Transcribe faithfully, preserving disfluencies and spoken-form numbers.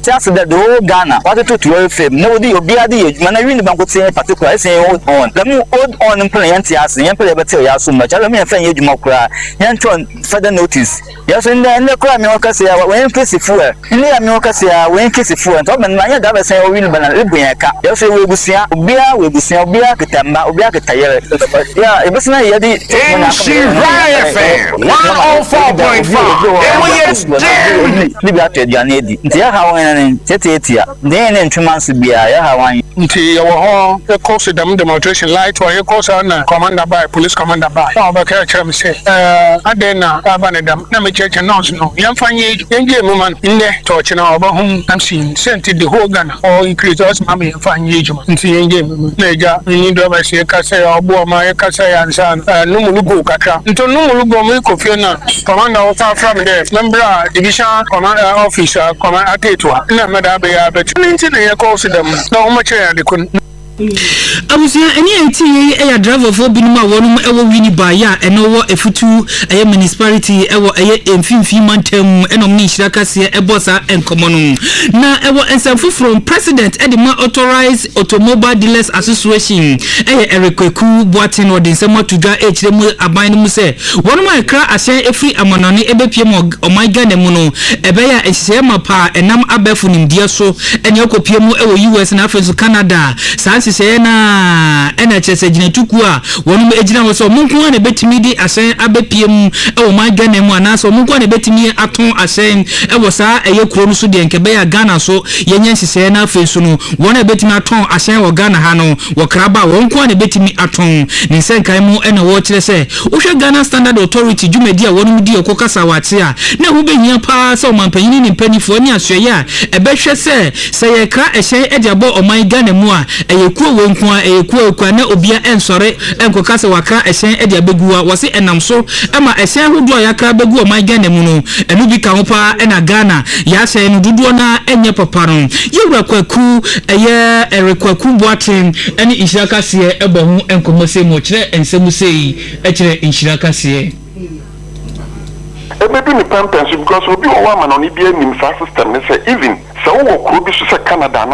tell us that the whole Ghana what to twelve fame no the obiadi man I really bank say particular say hold on let me hold on and play anti as yan play better ya so much let me fan you mokra yan turn further notice yes in the end cry me work say when case fuel in the me work say when case fuel to man man da say o win bana ebuya ka yes we busia obia we busia obia ketamba obia ketayere yeah e besna ye di Shiraya F M one oh four point five Libya to Diane di nti ya ha wan tete etia den ne ntwemanso bia ya ha wan nti ya wo ho e course dem demonstration light or e course na commander by police commander by so ba ka kire me say eh aden na aba ne dam na me cheche nurse no yam fanye yenje mu man nne to chi na oba hu am sin sent the whole Ghana or increase us ma me fanye ejuma nti yenje mu na eja yin do ba se ka say obo ma e ka say ansa no mu lugo kakra nto no mu lugo mu Kofi na commander of from there member division commander officer commander atetwa na meda be ya bet nti na ye call them na o ma kire de kun abusia eni enti e driver for binuma wonum e wo wini ba ya e no wo efutu e municipality e wo e emfimfi mantam enom ni hira kase e bossa enkomo no na e wo ensamfu from president e de ma authorized automobile dealers association e erekweku boatin odin sema tudwa e kire mu aban mu se wonum akra ahye efri amanone e bepiem oman Ghana mu no e be ya ehye mapa enam abefu nimdia so ene okopiem e wo U S na Africa Canada sa se na ena chese ginetuku a wonu ejina wo so munku na betimi di asen abepiem e wo man Ghana mu ana so munku na betimi aton asen e wo sa eye kuro no so de nkebe ya Ghana so yenye sise na fesu no wona betimi aton asen wo Ghana ha no wo kraba wonku na betimi aton ni senkan mu ena wo kire se wo hwe Ghana Standard Authority jumedi a wonu di okokasa wate a na wo behia pa se o manpanyin ni mpanifo ni asoye a ebe hwe se se ye kra ehye e de abo o man Ghana mu a eye kuo wonku a eye kuo kwa na obia ensore enkokasa wakra ehyen e de abegu a wose enam so ema ehyen hodo ya kra begu o man Ghana mu no enu bi ka ho pa e na Ghana ya hyen no dodo na enye papa no yewura kwaku eye erekwaku boatin ene inshiraka se ebo ho enkomose mo kire ensemu sei e kire inshiraka se maybe ni pampas because obi o wa ma no ni bi anim sa system say even so wo ko bi so Canada